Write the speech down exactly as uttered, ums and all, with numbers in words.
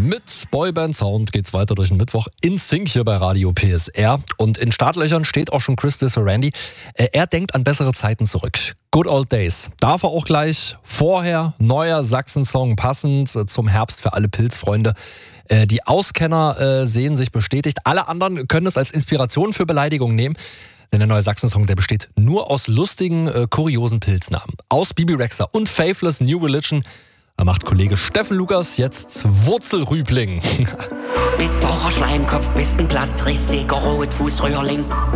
Mit Boyband Sound geht's weiter durch den Mittwoch in Sync hier bei Radio P S R. Und in Startlöchern steht auch schon Chris Randy. Er denkt an bessere Zeiten zurück. Good Old Days. Darf er auch gleich vorher. Neuer Sachsen-Song passend zum Herbst für alle Pilzfreunde. Die Auskenner sehen sich bestätigt. Alle anderen können es als Inspiration für Beleidigungen nehmen. Denn der neue Sachsen-Song, der besteht nur aus lustigen, kuriosen Pilznamen. Aus Bibi Rexha und Faithless New Religion da macht Kollege Steffen Lukas jetzt Wurzelrübling. Bitterer Schleimkopf, bist ein glatt, rissiger Rotfußröhrling.